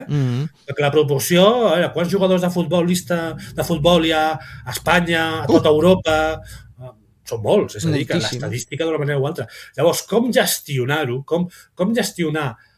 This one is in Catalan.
Mm. Perquè la proporció, quants jugadors de futbol hi ha a Espanya, a tota Europa? Són molts, és a dir, que Moltíssims. l'estadística d'una manera o altra. Llavors, com gestionar-ho, com gestionar